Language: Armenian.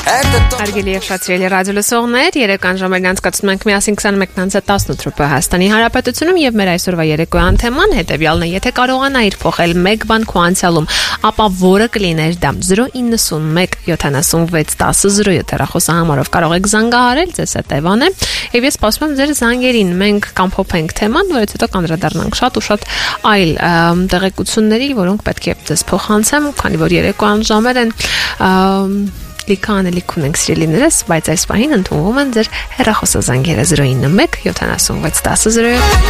Հարգելի եւ շատ սիրելի ռադիոլսողներ, երեկոյան ժամերն անցկացնում ենք միասին 21:18 Հայաստանի Հանրապետությունում եւ մեր այսօրվա երեկոյան թեման հետեւյալն է. եթե կարողանայիր փոխել մեկ բան քո անցյալում, ապա որը կլիներ դա? 091 76 10 հեռախոսահամարով կարող եք զանգահարել, ձեզ հետևան է եւ ես սպասում եմ ձեր զանգերին։ Մենք կամփոփենք թեման, որից հետո կանդրադառնանք շատ ու շատ այլ տեղեկությունների, որոնք պետք է ձեզ փոխանցեմ, քանի որ երեկոյան ժամեր են լիքը անելիք ունենք սիրելիներս, բայց այս պահին ընդունվում են ձեր հեռախոսազանգերը 091 76 10